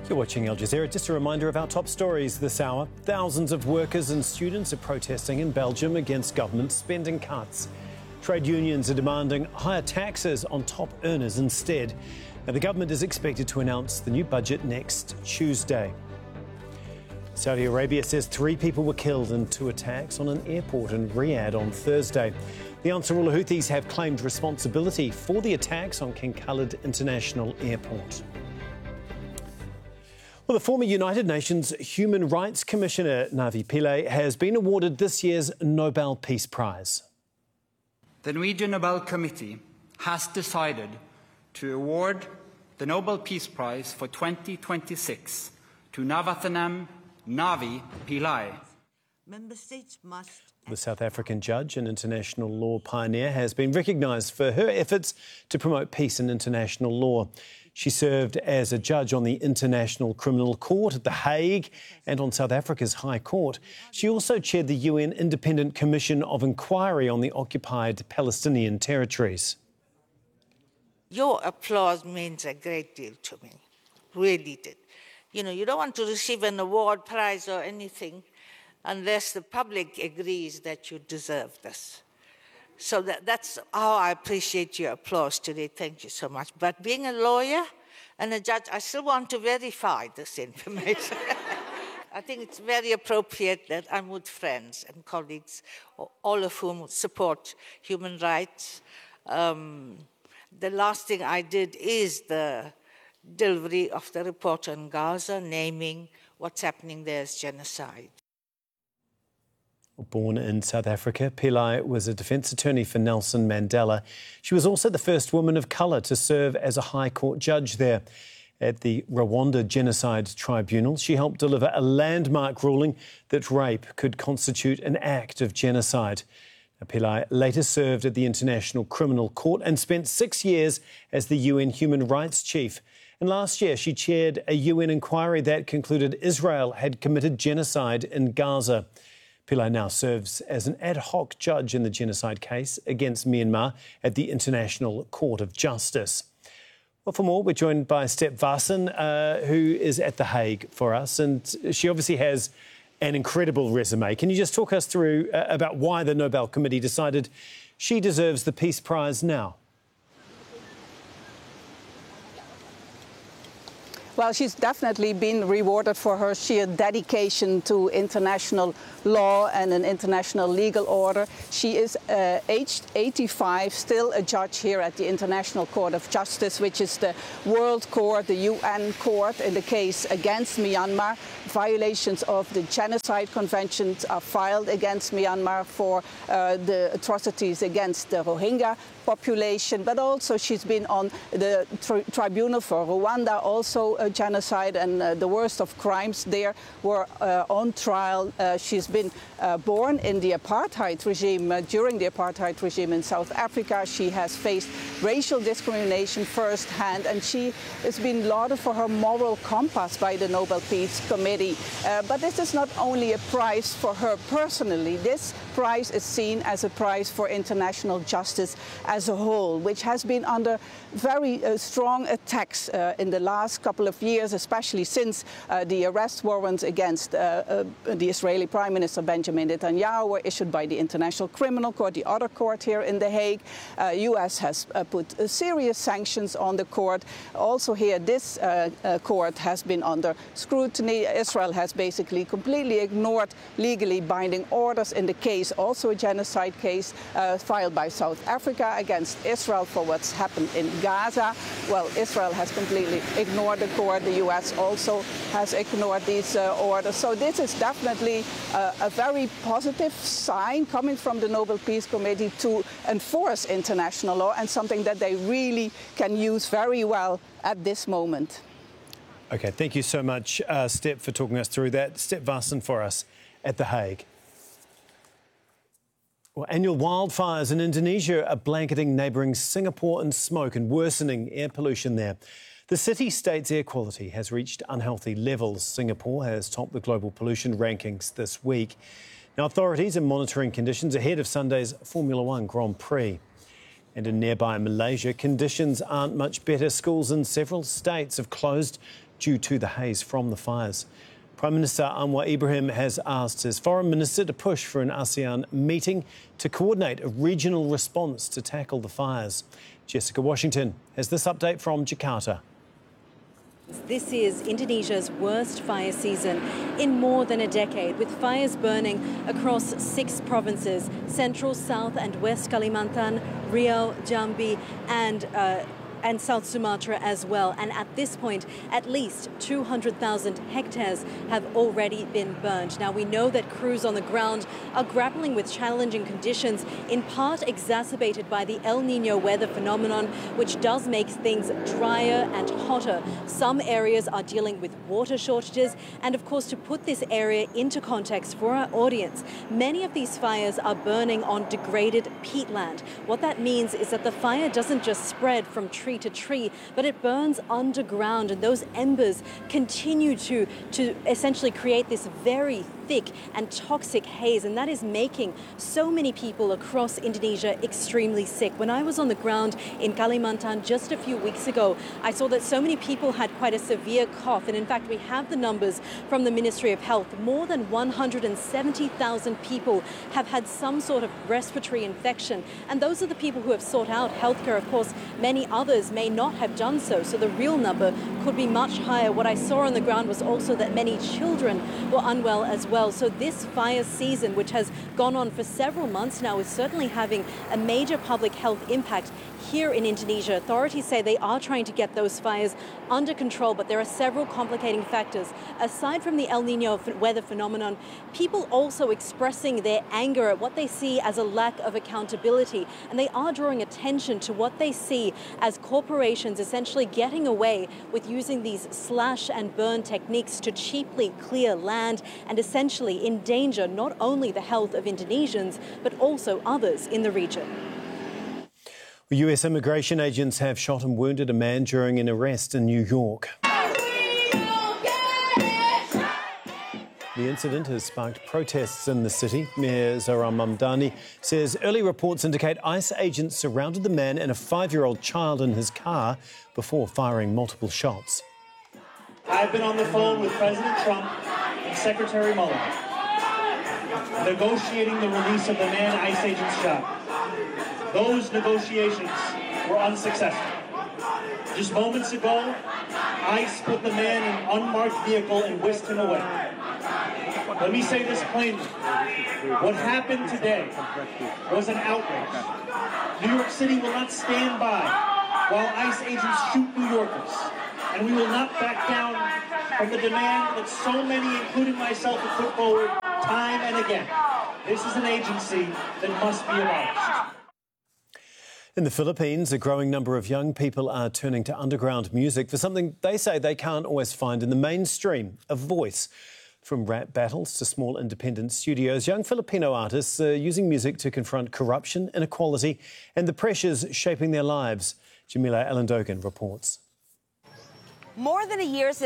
You're watching Al Jazeera. Just a reminder of our top stories this hour. Thousands of workers and students are protesting in Belgium against government spending cuts. Trade unions are demanding higher taxes on top earners instead. Now, the government is expected to announce the new budget next Tuesday. Saudi Arabia says 3 people were killed in 2 attacks on an airport in Riyadh on Thursday. The Ansarullah Houthis have claimed responsibility for the attacks on King Khalid International Airport. Well, the former United Nations Human Rights Commissioner Navi Pillay has been awarded this year's Nobel Peace Prize. The Norwegian Nobel Committee has decided to award the Nobel Peace Prize for 2026 to Navathanam Navi Pillay. Member states must... The South African judge and international law pioneer has been recognised for her efforts to promote peace in international law. She served as a judge on the International Criminal Court at The Hague and on South Africa's High Court. She also chaired the UN Independent Commission of Inquiry on the occupied Palestinian territories. Your applause means a great deal to me, really did. You know, you don't want to receive an award, prize or anything unless the public agrees that you deserve this. So that's how I appreciate your applause today. Thank you so much. But being a lawyer and a judge, I still want to verify this information. I think it's very appropriate that I'm with friends and colleagues, all of whom support human rights. The last thing I did is the delivery of the report on Gaza, naming what's happening there as genocide. Born in South Africa, Pillay was a defence attorney for Nelson Mandela. She was also the first woman of colour to serve as a High Court judge there. At the Rwanda Genocide Tribunal, she helped deliver a landmark ruling that rape could constitute an act of genocide. Pillay later served at the International Criminal Court and spent 6 years as the UN Human Rights Chief. And last year, she chaired a UN inquiry that concluded Israel had committed genocide in Gaza. Pillay now serves as an ad hoc judge in the genocide case against Myanmar at the International Court of Justice. Well, for more, we're joined by Step Vaesen, who is at The Hague for us, and she obviously has an incredible resume. Can you just talk us through about why the Nobel Committee decided she deserves the Peace Prize now? Well, she's definitely been rewarded for her sheer dedication to international law and an international legal order. She is aged 85, still a judge here at the International Court of Justice, which is the world court, the UN court in the case against Myanmar. Violations of the Genocide Conventions are filed against Myanmar for the atrocities against the Rohingya population, but also she's been on the tribunal for Rwanda, also a genocide, and the worst of crimes there were on trial. She's been born in the apartheid regime, during the apartheid regime in South Africa. She has faced racial discrimination firsthand, and she has been lauded for her moral compass by the Nobel Peace Committee. But this is not only a prize for her personally. This prize is seen as a prize for international justice as a whole, which has been under very strong attacks in the last couple of years, especially since the arrest warrants against the Israeli Prime Minister Benjamin Netanyahu were issued by the International Criminal Court, the other court here in The Hague. US has put serious sanctions on the court. Also here, this court has been under scrutiny. Israel has basically completely ignored legally binding orders in the case, also a genocide case filed by South Africa against Israel for what's happened in Gaza. Well, Israel has completely ignored the court. The US also has ignored these orders. So this is definitely a very positive sign coming from the Nobel Peace Committee to enforce international law, and something that they really can use very well at this moment. OK, thank you so much, Step, for talking us through that. Step Vaesen for us at The Hague. Well, annual wildfires in Indonesia are blanketing neighbouring Singapore in smoke and worsening air pollution there. The city-state's air quality has reached unhealthy levels. Singapore has topped the global pollution rankings this week. Now, authorities are monitoring conditions ahead of Sunday's Formula One Grand Prix. And in nearby Malaysia, conditions aren't much better. Schools in several states have closed due to the haze from the fires. Prime Minister Anwar Ibrahim has asked his foreign minister to push for an ASEAN meeting to coordinate a regional response to tackle the fires. Jessica Washington has this update from Jakarta. This is Indonesia's worst fire season in more than a decade, with fires burning across 6 provinces: Central, South and West Kalimantan, Riau, Jambi and South Sumatra as well. And at this point, at least 200,000 hectares have already been burned. Now, we know that crews on the ground are grappling with challenging conditions, in part exacerbated by the El Niño weather phenomenon, which does make things drier and hotter. Some areas are dealing with water shortages. And of course, to put this area into context for our audience, many of these fires are burning on degraded peatland. What that means is that the fire doesn't just spread from tree to tree, but it burns underground, and those embers continue to essentially create this very thick and toxic haze, and that is making so many people across Indonesia extremely sick. When I was on the ground in Kalimantan just a few weeks ago, I saw that so many people had quite a severe cough, and in fact we have the numbers from the Ministry of Health. More than 170,000 people have had some sort of respiratory infection, and those are the people who have sought out healthcare. Of course, many others may not have done so the real number could be much higher. What I saw on the ground was also that many children were unwell as well. So this fire season, which has gone on for several months now, is certainly having a major public health impact here in Indonesia. Authorities say they are trying to get those fires under control, but there are several complicating factors. Aside from the El Niño weather phenomenon, people also expressing their anger at what they see as a lack of accountability, and they are drawing attention to what they see as corporations essentially getting away with using these slash and burn techniques to cheaply clear land and essentially endanger not only the health of Indonesians, but also others in the region. US immigration agents have shot and wounded a man during an arrest in New York. The incident has sparked protests in the city. Mayor Zohran Mamdani says early reports indicate ICE agents surrounded the man and a 5-year-old child in his car before firing multiple shots. I've been on the phone with President Trump and Secretary Mueller, negotiating the release of the man ICE agents shot. Those negotiations were unsuccessful. Just moments ago, ICE put the man in an unmarked vehicle and whisked him away. Let me say this plainly. What happened today was an outrage. New York City will not stand by while ICE agents shoot New Yorkers. And we will not back down from the demand that so many, including myself, have put forward time and again. This is an agency that must be abolished. In the Philippines, a growing number of young people are turning to underground music for something they say they can't always find in the mainstream: a voice. From rap battles to small independent studios, young Filipino artists are using music to confront corruption, inequality and the pressures shaping their lives. Jamila Alandogan reports. More than a year since